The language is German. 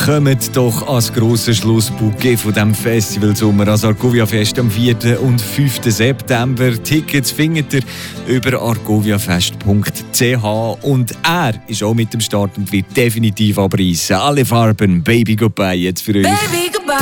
kommt doch als grosser Schlussbouquet von diesem Festivalsommer als Argovia Fest am 4. und 5. September. Tickets findet ihr über argoviafest.ch und er ist auch mit dem Start und wird definitiv abreißen. Alle Farben, Baby Goodbye jetzt für euch. Baby, goodbye.